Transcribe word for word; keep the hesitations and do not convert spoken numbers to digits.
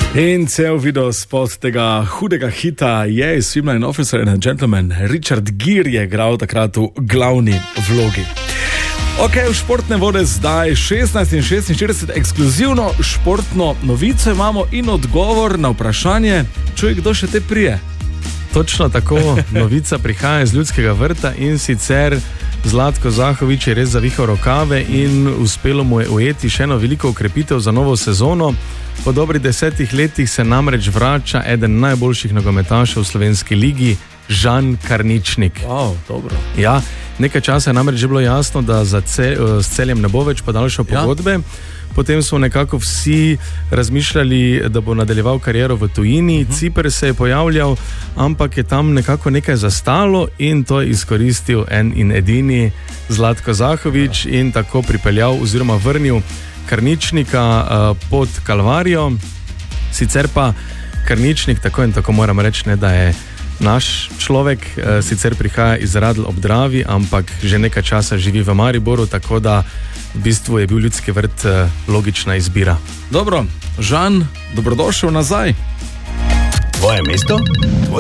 In cel video spod tega hudega hita je iz filma An Officer and a Gentleman. Richard Gere je igral takrat v glavni vlogi. Ok, v športne vode zdaj šestnajst in šestinštirideset, ekskluzivno športno novico imamo in odgovor na vprašanje, čuj, kdo še te prije. Točno tako, novica prihaja iz Ljudskega vrta in sicer Zlatko Zahovič je res zavihal rokave in uspelo mu je ujeti še eno veliko ukrepitev za novo sezono. Po dobrih desetih letih se namreč vrača eden najboljših nogometašev v slovenski ligi, Žan Karničnik. Wow, dobro. Ja, nekaj časa je namreč že bilo jasno, da za ce, s Celjem ne bo več podaljšal pogodbe. Ja. Potem smo nekako vsi razmišljali, da bo nadaljeval kariero v tujini. Uh-huh. Ciper se je pojavljal, ampak je tam nekako nekaj zastalo in to je izkoristil en in edini Zlatko Zahovič ja. In tako pripeljal oziroma vrnil Karničnika uh, pod Kalvarijo. Sicer pa Karničnik, tako in tako moram reči, ne, da je naš človek, uh, sicer prihaja iz Radl ob Dravi, ampak že nekaj časa živi v Mariboru, tako da v bistvu je bil Ljudski vrt uh, logična izbira. Dobro, Žan, dobrodošel nazaj. Tvoje mesto? Tvoj